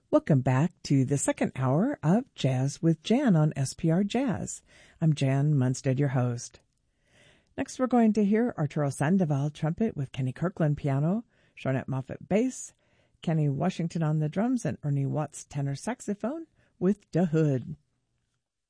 Welcome back to the second hour of Jazz with Jan on SPR Jazz. I'm Jan Munstead, your host. Next, we're going to hear Arturo Sandoval trumpet with Kenny Kirkland piano, Shornette Moffett bass, Kenny Washington on the drums, and Ernie Watts tenor saxophone with Da Hood.